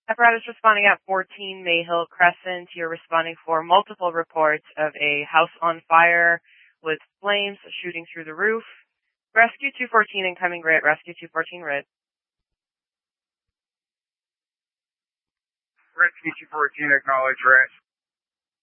Apparatus responding at 14 Mayhill Crescent. You're responding for multiple reports of a house on fire with flames shooting through the roof. Rescue 214 incoming grid. Rescue 214 red. Rescue 214 acknowledge rest.